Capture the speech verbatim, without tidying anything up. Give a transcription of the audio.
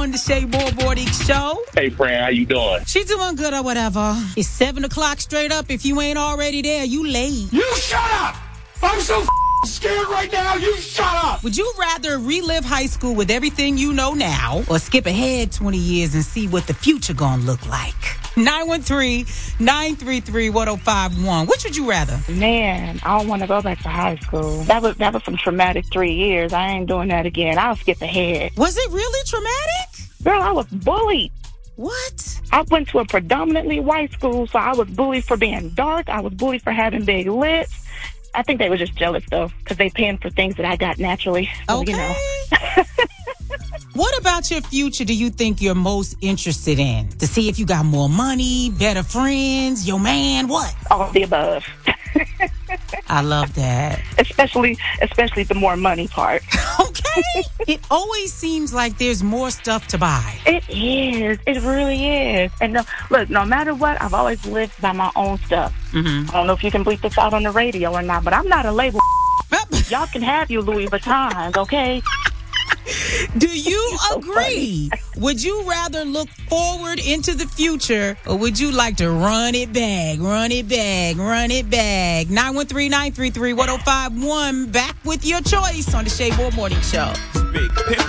on the Shay Moore Morning Show. Hey, Fran, how you doing? She doing good or whatever. It's seven o'clock straight up. If you ain't already there, you late. You shut up! I'm so f- scared right now. You shut up! Would you rather relive high school with everything you know now or skip ahead twenty years and see what the future gonna look like? nine one three, nine three three, one oh five one. Which would you rather? Man, I don't want to go back to high school. That was that was some traumatic three years. I ain't doing that again. I'll skip ahead. Was it really traumatic? Girl, I was bullied. What? I went to a predominantly white school, so I was bullied for being dark. I was bullied for having big lips. I think they were just jealous, though, because they paying for things that I got naturally. So, Okay. You know. What about your future do you think you're most interested in? To see if you got more money, better friends, your man, what? All of the above. I love that. especially, especially the more money part. Okay. It always seems like there's more stuff to buy. It is. It really is. And no, look, no matter what, I've always lived by my own stuff. Mm-hmm. I don't know if you can bleep this out on the radio or not, but I'm not a label. Y'all can have you Louis Vuittons, okay? Do you agree? Would you rather look forward into the future or would you like to run it back, run it back, run it back? nine one three, nine three three, one oh five one. Back with your choice on the Shay Moore Morning Show. Big